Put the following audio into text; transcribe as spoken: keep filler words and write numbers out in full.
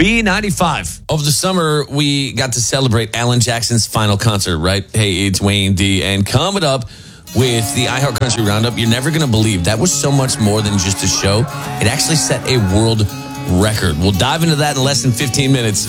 B ninety-five. Over the summer, we got to celebrate Alan Jackson's final concert, right? Hey, it's Wayne D. And coming up with the iHeart Country Roundup, you're never going to believe that was so much more than just a show. It actually set a world record. We'll dive into that in less than fifteen minutes.